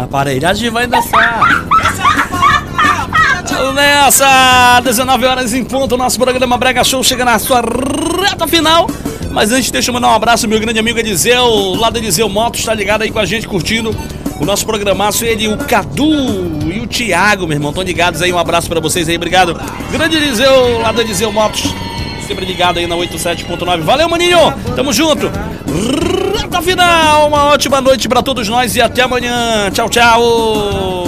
aparelhagem vai dançar. Nessa 19 horas em ponto, o nosso programa Brega Show chega na sua reta final. Mas antes, deixa eu mandar um abraço ao meu grande amigo Eliseu, lá do Eliseu Motos, tá ligado aí com a gente, curtindo o nosso programaço. Ele, o Cadu e o Thiago, meu irmão, estão ligados aí. Um abraço pra vocês aí, obrigado. Grande Eliseu, lá do Eliseu Motos, sempre ligado aí na 87.9. Valeu, maninho, tamo junto. Reta final, uma ótima noite pra todos nós e até amanhã. Tchau, tchau.